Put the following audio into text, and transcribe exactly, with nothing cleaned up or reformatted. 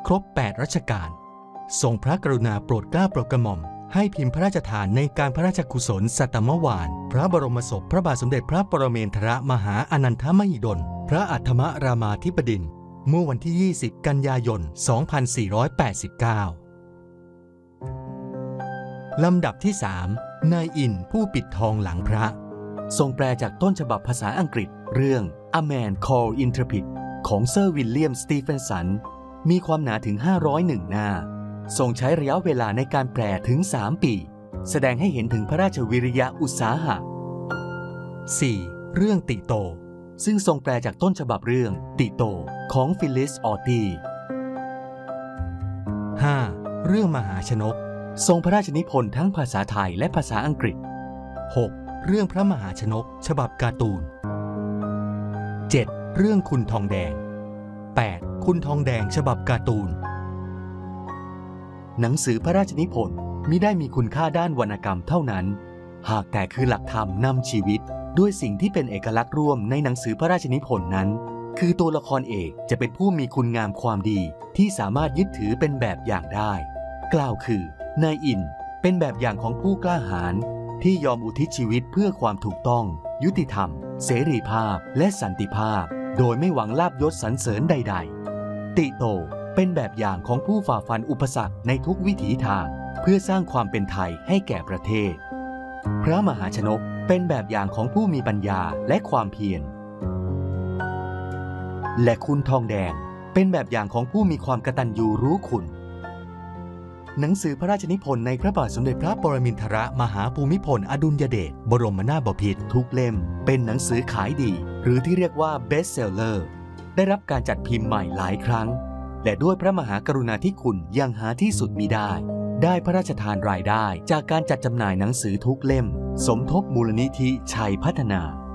ครบแปดรัชกาลทรงพระกรุณาโปรดเกล้าโปรดกระหม่อมให้พิมพ์พระราชทานในการพระราชกุศลสัตมวาลพระบรมศพพระบาทสมเด็จพระปรเมนทรมหาอนันทมหิดลพระอัฏฐมรามาธิบดินทร์เมื่อวันที่ยี่สิบกันยายนสองพันสี่ร้อยแปดสิบเก้าลำดับที่สามนายอินผู้ปิดทองหลังพระทรงแปลจากต้นฉบับภาษาอังกฤษเรื่อง A Man Called Intrepid ของเซอร์วิลเลียมสตีเฟนสันมีความหนาถึงห้าร้อยเอ็ดหน้าทรงใช้ระยะเวลาในการแปลถึงสามปีแสดงให้เห็นถึงพระราชวิริยะอุตสาหะ สี่. เรื่องติโตซึ่งทรงแปลจากต้นฉบับเรื่องติโตของฟิลิสออตตี ห้า. เรื่องมหาชนกทรงพระราชนิพนธ์ทั้งภาษาไทยและภาษาอังกฤษ หก. เรื่องพระมหาชนกฉบับการ์ตูน เจ็ด. เรื่องคุณทองแดง แปด. คุณทองแดงฉบับการ์ตูนหนังสือพระราชนิพนธ์มิได้มีคุณค่าด้านวรรณกรรมเท่านั้นหากแต่คือหลักธรรมนำชีวิตด้วยสิ่งที่เป็นเอกลักษณ์ร่วมในหนังสือพระราชนิพนธ์นั้นคือตัวละครเอกจะเป็นผู้มีคุณงามความดีที่สามารถยึดถือเป็นแบบอย่างได้กล่าวคือนายอินเป็นแบบอย่างของผู้กล้าหาญที่ยอมอุทิศชีวิตเพื่อความถูกต้องยุติธรรมเสรีภาพและสันติภาพโดยไม่หวังลาภยศสรรเสริญใดๆติโตเป็นแบบอย่างของผู้ฝ่าฟันอุปสรรคในทุกวิถีทางเพื่อสร้างความเป็นไทยให้แก่ประเทศพระมหาชนกเป็นแบบอย่างของผู้มีปัญญาและความเพียรและคุณทองแดงเป็นแบบอย่างของผู้มีความกตัญญูรู้คุณหนังสือพระราชนิพนธ์ในพระบาทสมเด็จพระปรมินทรมหาภูมิพลอดุลยเดชบรมนาถบพิตรทุกเล่มเป็นหนังสือขายดีหรือที่เรียกว่าเบสเซลเลอร์ได้รับการจัดพิมพ์ใหม่หลายครั้งและด้วยพระมหากรุณาธิคุณยังหาที่สุดมิได้ได้พระราชทานรายได้จากการจัดจำหน่ายหนังสือทุกเล่มสมทบมูลนิธิชัยพัฒนา